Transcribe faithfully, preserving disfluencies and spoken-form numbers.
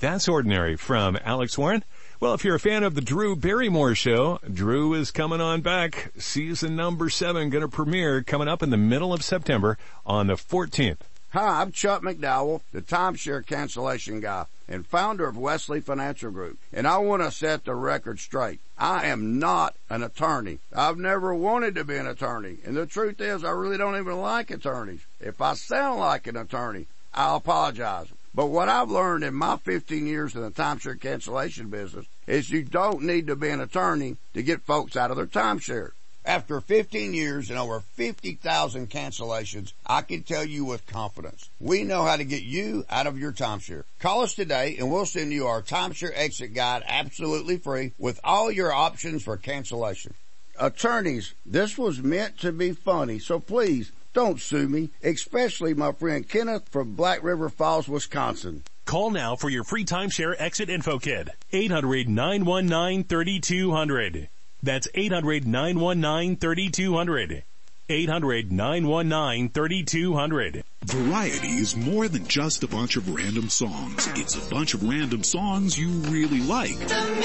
That's Ordinary from Alex Warren. Well, if you're a fan of the Drew Barrymore Show, Drew is coming on back. Season number seven going to premiere coming up in the middle of September on the fourteenth. Hi, I'm Chuck McDowell, the timeshare cancellation guy and founder of Wesley Financial Group. And I want to set the record straight. I am not an attorney. I've never wanted to be an attorney. And the truth is, I really don't even like attorneys. If I sound like an attorney, I'll apologize. But what I've learned in my fifteen years in the timeshare cancellation business is you don't need to be an attorney to get folks out of their timeshare. After fifteen years and over fifty thousand cancellations, I can tell you with confidence, we know how to get you out of your timeshare. Call us today and we'll send you our timeshare exit guide absolutely free with all your options for cancellation. Attorneys, this was meant to be funny, so please don't sue me, especially my friend Kenneth from Black River Falls, Wisconsin. Call now for your free timeshare exit info kit. eight hundred, nine one nine, three two zero zero. That's eight hundred, nine one nine, three two zero zero. eight hundred, nine one nine, three two zero zero. Variety is more than just a bunch of random songs. It's a bunch of random songs you really like.